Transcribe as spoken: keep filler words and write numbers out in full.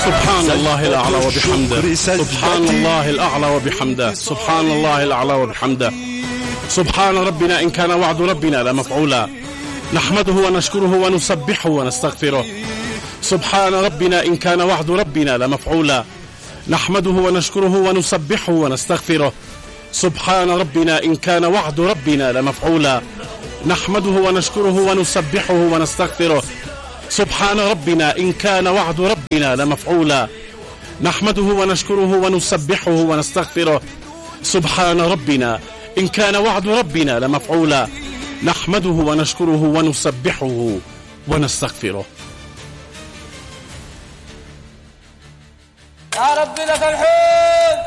سبحان الله الأعلى وبحمده، سبحان الله الأعلى وبحمده، سبحان الله الأعلى وبحمده. سبحان ربنا إن كان وعد ربنا لمفعولا، نحمده ونشكره ونسبحه ونستغفره. سبحان ربنا إن كان وعد ربنا لمفعولا، نحمده ونشكره ونسبحه ونستغفره. سبحان ربنا إن كان وعد ربنا لمفعولا، نحمده ونشكره ونسبحه ونستغفره. سبحان ربنا إن كان وعد ربنا لمفعولا، نحمده ونشكره ونسبحه ونستغفره. سبحان ربنا إن كان وعد ربنا لمفعولا، نحمده ونشكره ونسبحه ونستغفره. يا رب لك الحمد.